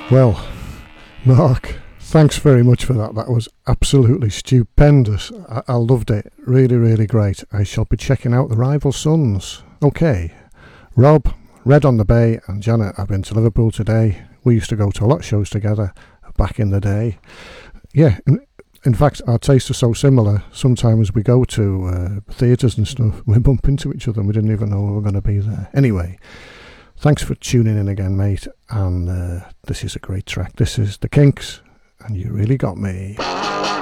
Well, Mark, thanks very much for that. That was absolutely stupendous. I loved it. Really, really great. I shall be checking out the Rival Sons. Okay, Rob, Red on the Bay, and Janet have been to Liverpool today. We used to go to a lot of shows together back in the day. Yeah, in fact, our tastes are so similar. Sometimes we go to theatres and stuff, we bump into each other and we didn't even know we were going to be there. Anyway, thanks for tuning in again, mate. And this is a great track. This is The Kinks, and You Really Got Me.